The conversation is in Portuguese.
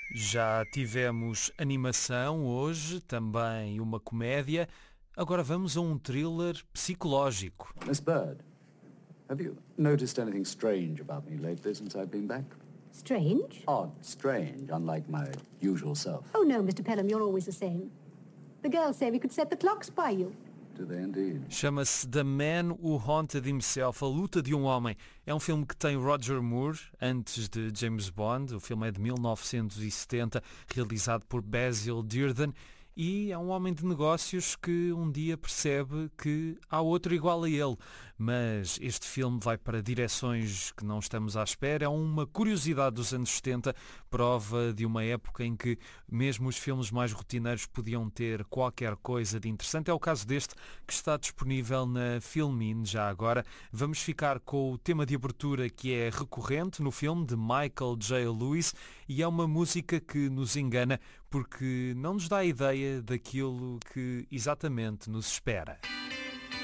Já tivemos animação hoje, também uma comédia. Agora vamos a um thriller psicológico. Miss Bird, have you noticed anything strange about me lately since I've been back? Strange? Odd, strange, unlike my usual self. Oh, no, Mr. Pelham, you're always the same. The girls say we could set the clocks by you. Do they indeed? Chama-se The Man Who Haunted Himself, A Luta de um Homem. É um filme que tem Roger Moore, antes de James Bond. O filme é de 1970, realizado por Basil Dearden. E é um homem de negócios que um dia percebe que há outro igual a ele. Mas este filme vai para direções que não estamos à espera. É uma curiosidade dos anos 70, prova de uma época em que mesmo os filmes mais rotineiros podiam ter qualquer coisa de interessante. É o caso deste, que está disponível na Filmin já agora. Vamos ficar com o tema de abertura que é recorrente no filme, de Michael J. Lewis, e é uma música que nos engana porque não nos dá a ideia daquilo que exatamente nos espera.